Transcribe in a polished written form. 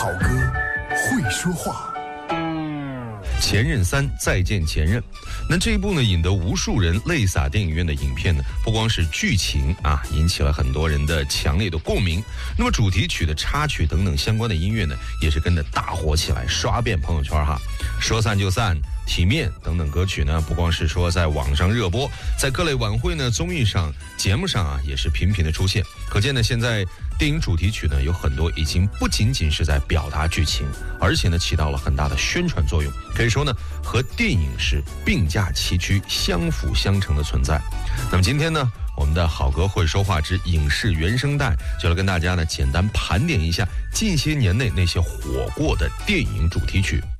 好歌会说话。 前任3再见前任，那这一部呢引得无数人泪洒电影院的影片呢，不光是剧情啊引起了很多人的强烈的共鸣，那么主题曲的插曲等等相关的音乐呢，也是跟着大火起来，刷遍朋友圈哈。说散就散、体面等等歌曲呢，不光是说在网上热播，在各类晚会呢、综艺上、节目上啊，也是频频的出现。可见呢，现在电影主题曲呢有很多已经不仅仅是在表达剧情，而且呢起到了很大的宣传作用，可以说呢和电影是并驾齐驱、相辅相成的存在。那么今天呢，我们的好歌会说话之影视原声带就来跟大家呢简单盘点一下近些年内那些火过的电影主题曲。